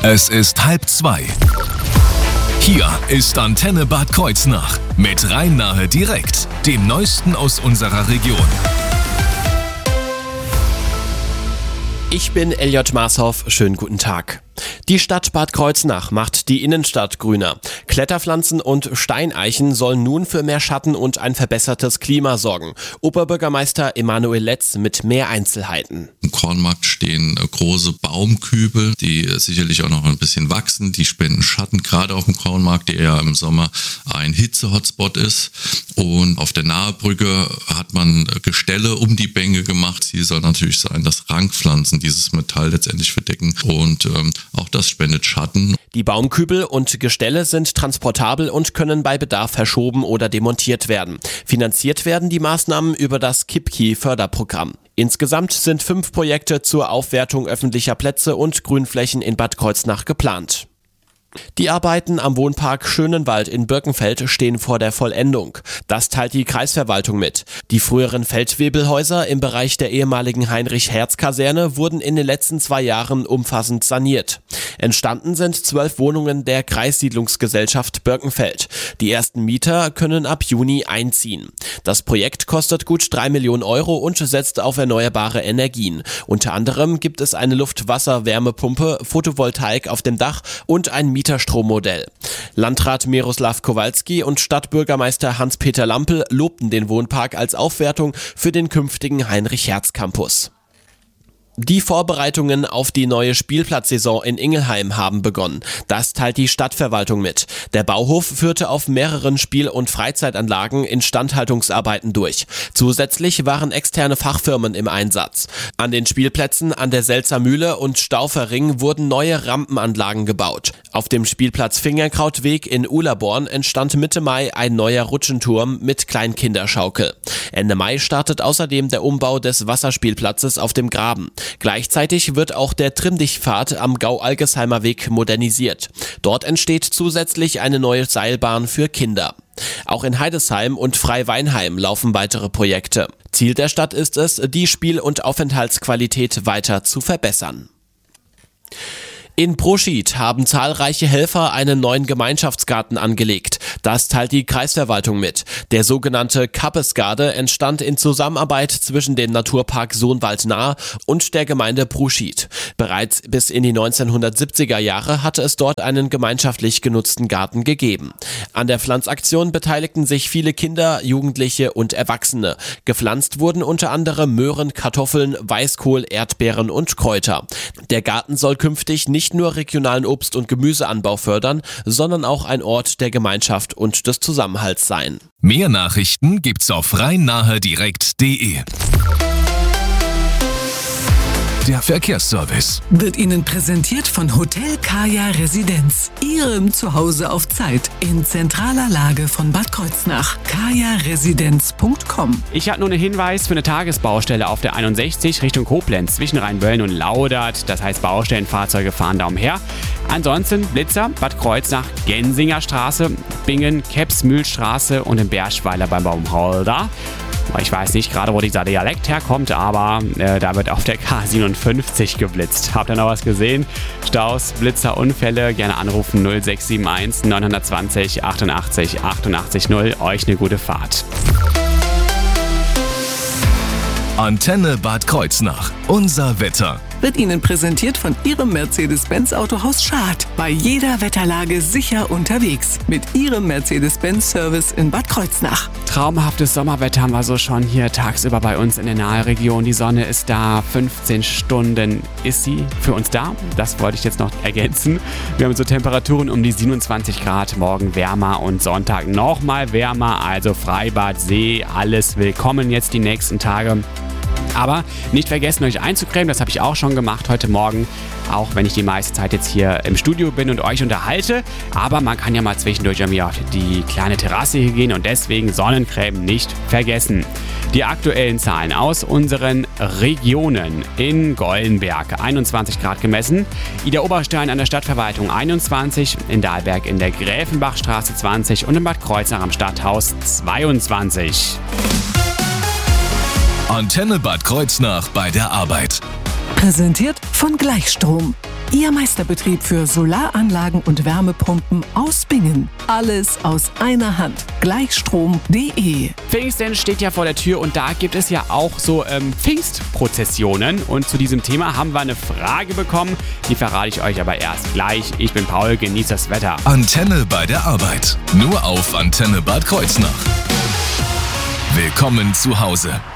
Es ist 1:30. Hier ist Antenne Bad Kreuznach mit Rhein-Nahe direkt, dem Neuesten aus unserer Region. Ich bin Elliot Marshoff, schönen guten Tag. Die Stadt Bad Kreuznach macht die Innenstadt grüner. Kletterpflanzen und Steineichen sollen nun für mehr Schatten und ein verbessertes Klima sorgen. Oberbürgermeister Emanuel Letz mit mehr Einzelheiten. Im Kornmarkt stehen große Baumkübel, die sicherlich auch noch ein bisschen wachsen. Die spenden Schatten, gerade auf dem Kornmarkt, der ja im Sommer ein Hitze-Hotspot ist. Und auf der Nahebrücke hat man Gestelle um die Bänke gemacht. Ziel soll natürlich sein, dass Rankpflanzen dieses Metall letztendlich verdecken. Und auch das spendet Schatten. Die Baumkübel und Gestelle sind transportabel und können bei Bedarf verschoben oder demontiert werden. Finanziert werden die Maßnahmen über das KIPKI-Förderprogramm. Insgesamt sind 5 Projekte zur Aufwertung öffentlicher Plätze und Grünflächen in Bad Kreuznach geplant. Die Arbeiten am Wohnpark Schönenwald in Birkenfeld stehen vor der Vollendung. Das teilt die Kreisverwaltung mit. Die früheren Feldwebelhäuser im Bereich der ehemaligen Heinrich-Herz-Kaserne wurden in den letzten 2 Jahren umfassend saniert. Entstanden sind 12 Wohnungen der Kreissiedlungsgesellschaft Birkenfeld. Die ersten Mieter können ab Juni einziehen. Das Projekt kostet gut 3 Millionen Euro und setzt auf erneuerbare Energien. Unter anderem gibt es eine Luft-Wasser-Wärmepumpe, Photovoltaik auf dem Dach und ein Mieterstrommodell. Landrat Miroslav Kowalski und Stadtbürgermeister Hans-Peter Lampel lobten den Wohnpark als Aufwertung für den künftigen Heinrich-Herz-Campus. Die Vorbereitungen auf die neue Spielplatzsaison in Ingelheim haben begonnen. Das teilt die Stadtverwaltung mit. Der Bauhof führte auf mehreren Spiel- und Freizeitanlagen Instandhaltungsarbeiten durch. Zusätzlich waren externe Fachfirmen im Einsatz. An den Spielplätzen an der Selzer Mühle und Stauferring wurden neue Rampenanlagen gebaut. Auf dem Spielplatz Fingerkrautweg in Ulerborn entstand Mitte Mai ein neuer Rutschenturm mit Kleinkinderschaukel. Ende Mai startet außerdem der Umbau des Wasserspielplatzes auf dem Graben. Gleichzeitig wird auch der Trimmdichtpfad am Gau-Algesheimer Weg modernisiert. Dort entsteht zusätzlich eine neue Seilbahn für Kinder. Auch in Heidesheim und Freiweinheim laufen weitere Projekte. Ziel der Stadt ist es, die Spiel- und Aufenthaltsqualität weiter zu verbessern. In Proschied haben zahlreiche Helfer einen neuen Gemeinschaftsgarten angelegt. Das teilt die Kreisverwaltung mit. Der sogenannte Kappesgarde entstand in Zusammenarbeit zwischen dem Naturpark Sohnwald-Nahe und der Gemeinde Proschied. Bereits bis in die 1970er Jahre hatte es dort einen gemeinschaftlich genutzten Garten gegeben. An der Pflanzaktion beteiligten sich viele Kinder, Jugendliche und Erwachsene. Gepflanzt wurden unter anderem Möhren, Kartoffeln, Weißkohl, Erdbeeren und Kräuter. Der Garten soll künftig nicht nur regionalen Obst- und Gemüseanbau fördern, sondern auch ein Ort der Gemeinschaft und des Zusammenhalts sein. Mehr Nachrichten gibt's auf rhein-nahe-direkt.de. Der Verkehrsservice wird Ihnen präsentiert von Hotel Kaya Residenz. Ihrem Zuhause auf Zeit in zentraler Lage von Bad Kreuznach. kajaresidenz.com. Ich habe nur einen Hinweis für eine Tagesbaustelle auf der 61 Richtung Koblenz zwischen Rheinböllen und Laudert. Das heißt, Baustellenfahrzeuge fahren da umher. Ansonsten Blitzer, Bad Kreuznach, Gensinger Straße, Bingen, Kepsmühlstraße und in Berschweiler beim Baumholder. Ich weiß nicht gerade, wo dieser Dialekt herkommt, aber da wird auf der K57 geblitzt. Habt ihr noch was gesehen? Staus, Blitzer, Unfälle, gerne anrufen 0671 920 88 88 0. Euch eine gute Fahrt. Antenne Bad Kreuznach. Unser Wetter. Wird Ihnen präsentiert von Ihrem Mercedes-Benz Autohaus Schad. Bei jeder Wetterlage sicher unterwegs. Mit Ihrem Mercedes-Benz-Service in Bad Kreuznach. Traumhaftes Sommerwetter haben wir so schon hier tagsüber bei uns in der Naheregion. Die Sonne ist da, 15 Stunden ist sie für uns da. Das wollte ich jetzt noch ergänzen. Wir haben so Temperaturen um die 27 Grad, morgen wärmer und Sonntag nochmal wärmer. Also Freibad, See, alles willkommen jetzt die nächsten Tage. Aber nicht vergessen, euch einzucremen, das habe ich auch schon gemacht heute Morgen, auch wenn ich die meiste Zeit jetzt hier im Studio bin und euch unterhalte. Aber man kann ja mal zwischendurch irgendwie auf die kleine Terrasse hier gehen und deswegen Sonnencreme nicht vergessen. Die aktuellen Zahlen aus unseren Regionen: in Gollenberg 21 Grad gemessen, Ida Oberstein an der Stadtverwaltung 21, in Dahlberg in der Gräfenbachstraße 20 und in Bad Kreuznach am Stadthaus 22. Antenne Bad Kreuznach bei der Arbeit. Präsentiert von Gleichstrom. Ihr Meisterbetrieb für Solaranlagen und Wärmepumpen aus Bingen. Alles aus einer Hand. Gleichstrom.de. Pfingsten steht ja vor der Tür und da gibt es ja auch so Pfingstprozessionen. Und zu diesem Thema haben wir eine Frage bekommen. Die verrate ich euch aber erst gleich. Ich bin Paul, genießt das Wetter. Antenne bei der Arbeit. Nur auf Antenne Bad Kreuznach. Willkommen zu Hause.